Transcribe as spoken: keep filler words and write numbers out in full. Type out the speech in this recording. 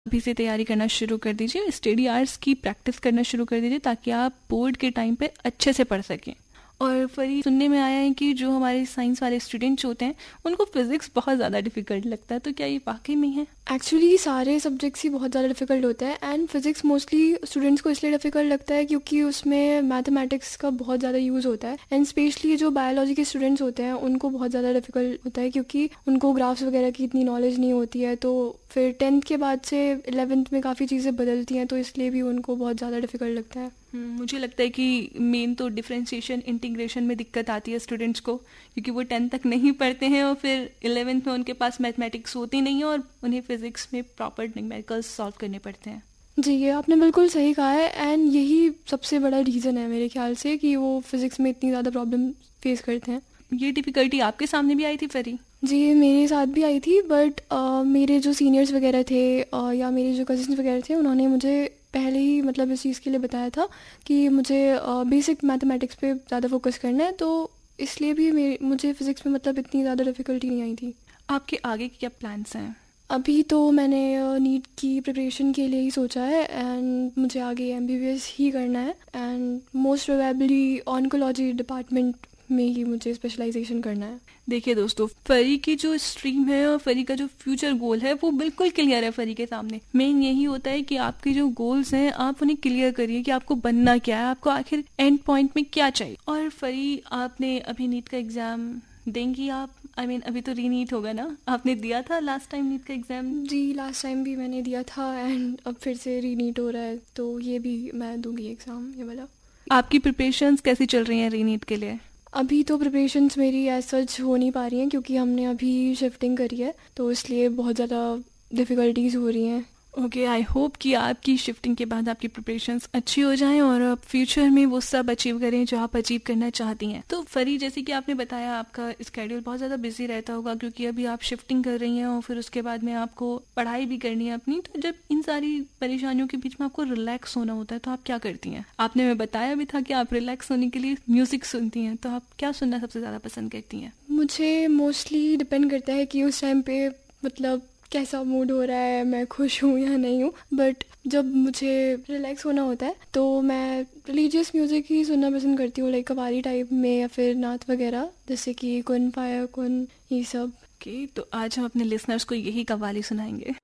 अभी से तैयारी करना शुरू कर दीजिए, स्टडी आवर्स की प्रैक्टिस करना शुरू कर दीजिए ताकि आप बोर्ड के टाइम पे अच्छे से पढ़ सकें। और फरी, सुनने में आया है कि जो हमारे साइंस वाले स्टूडेंट्स होते हैं उनको फिजिक्स बहुत ज़्यादा डिफिकल्ट लगता है, तो क्या ये वाकई में है? एक्चुअली सारे सब्जेक्ट्स ही बहुत ज़्यादा डिफिकल्ट होते हैं एंड फिजिक्स मोस्टली स्टूडेंट्स को इसलिए डिफिकल्ट लगता है क्योंकि उसमें मैथमेटिक्स का बहुत ज़्यादा यूज़ होता है एंड स्पेशली जो बायोलॉजी के स्टूडेंट्स होते हैं उनको बहुत ज़्यादा डिफिकल्ट होता है क्योंकि उनको ग्राफ्स वगैरह की इतनी नॉलेज नहीं होती है। तो फिर टेंथ के बाद से इलेवेंथ में काफ़ी चीज़ें बदलती हैं, तो इसलिए भी उनको बहुत ज़्यादा डिफिकल्ट लगता है। मुझे लगता है कि मेन तो डिफरेंशिएशन इंटीग्रेशन में दिक्कत आती है स्टूडेंट्स को, क्योंकि वो टेंथ तक नहीं पढ़ते हैं और फिर इलेवेंथ में उनके पास मैथमेटिक्स होती नहीं है और उन्हें फिजिक्स में प्रॉपर न्यूमेरिकल्स सॉल्व करने पड़ते हैं। जी, ये आपने बिल्कुल सही कहा है एंड यही सबसे बड़ा रीज़न है मेरे ख्याल से कि वो फिज़िक्स में इतनी ज़्यादा प्रॉब्लम फेस करते हैं। ये डिफ़िकल्टी आपके सामने भी आई थी फरी? जी, मेरे साथ भी आई थी बट मेरे जो सीनियर्स वगैरह थे uh, या मेरे जो कजिन्स वगैरह थे उन्होंने मुझे पहले ही मतलब इस चीज़ के लिए बताया था कि मुझे बेसिक मैथमेटिक्स पे ज़्यादा फोकस करना है, तो इसलिए भी मेरे मुझे फ़िज़िक्स में मतलब इतनी ज़्यादा डिफ़िकल्टी नहीं आई थी। आपके आगे के क्या प्लान्स हैं? अभी तो मैंने नीट की प्रिपरेशन के लिए ही सोचा है एंड मुझे आगे एमबीबीएस ही करना है and most probably oncology department में ही मुझे स्पेशलाइजेशन करना है। देखिए दोस्तों, फरी की जो स्ट्रीम है और फरी का जो फ्यूचर गोल है वो बिल्कुल क्लियर है फरी के सामने। मेन यही होता है कि आपके जो गोल्स हैं आप उन्हें क्लियर करिए कि आपको बनना क्या है, आपको आखिर एंड पॉइंट में क्या चाहिए। और फरी, आपने अभी नीट का एग्जाम देंगी आप? आई I मीन mean, अभी तो रीनीट होगा ना? आपने दिया था लास्ट टाइम नीट का एग्जाम? जी, लास्ट टाइम भी मैंने दिया था एंड अब फिर से रीनीट हो रहा है, तो ये भी मैं दूंगी एग्ज़ाम, ये वाला। आपकी प्रिपरेशंस कैसी चल रही हैं रीनीट के लिए? अभी तो प्रिपरेशंस मेरी एज सच हो नहीं पा रही हैं क्योंकि हमने अभी शिफ्टिंग करी है, तो इसलिए बहुत ज़्यादा डिफ़िकल्टीज़ हो रही हैं। ओके, आई होप कि आपकी शिफ्टिंग के बाद आपकी प्रिपरेशंस अच्छी हो जाएं और आप फ्यूचर में वो सब अचीव करें जो आप अचीव करना चाहती हैं। तो फरी, जैसे कि आपने बताया आपका स्केड्यूल बहुत ज़्यादा बिजी रहता होगा क्योंकि अभी आप शिफ्टिंग कर रही हैं और फिर उसके बाद में आपको पढ़ाई भी करनी है अपनी, तो जब इन सारी परेशानियों के बीच में आपको रिलैक्स होना होता है तो आप क्या करती हैं? आपने मैं बताया भी था कि आप रिलैक्स होने के लिए म्यूजिक सुनती हैं, तो आप क्या सुनना सबसे ज़्यादा पसंद करती हैं? मुझे मोस्टली डिपेंड करता है कि उस टाइम पे मतलब कैसा मूड हो रहा है, मैं खुश हूँ या नहीं हूँ, बट जब मुझे रिलैक्स होना होता है तो मैं रिलीजियस म्यूज़िक ही सुनना पसंद करती हूँ, लाइक कवाली टाइप में या फिर नात वगैरह, जैसे कि कुन फाया कुन, ये सब। ओके, तो आज हम अपने लिसनर्स को यही कवाली सुनाएंगे।